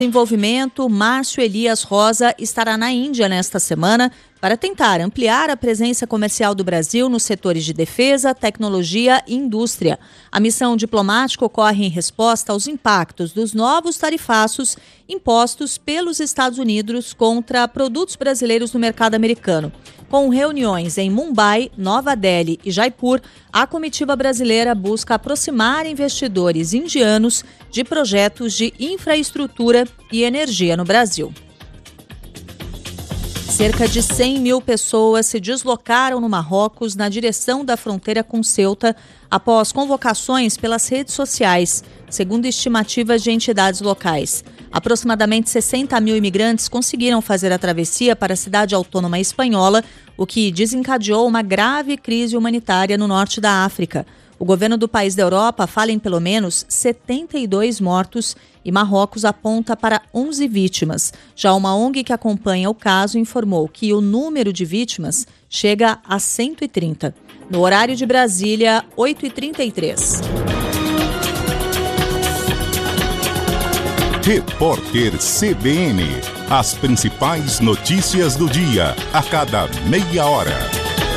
Desenvolvimento, Márcio Elias Rosa estará na Índia nesta semana para tentar ampliar a presença comercial do Brasil nos setores de defesa, tecnologia e indústria. A missão diplomática ocorre em resposta aos impactos dos novos tarifaços impostos pelos Estados Unidos contra produtos brasileiros no mercado americano. Com reuniões em Mumbai, Nova Delhi e Jaipur, a comitiva brasileira busca aproximar investidores indianos de projetos de infraestrutura e energia no Brasil. Cerca de 100 mil pessoas se deslocaram no Marrocos na direção da fronteira com Ceuta após convocações pelas redes sociais, segundo estimativas de entidades locais. Aproximadamente 60 mil imigrantes conseguiram fazer a travessia para a cidade autônoma espanhola, o que desencadeou uma grave crise humanitária no norte da África. O governo do país da Europa fala em pelo menos 72 mortos e Marrocos aponta para 11 vítimas. Já uma ONG que acompanha o caso informou que o número de vítimas chega a 130. No horário de Brasília, 8h33. Repórter CBN. As principais notícias do dia, a cada meia hora.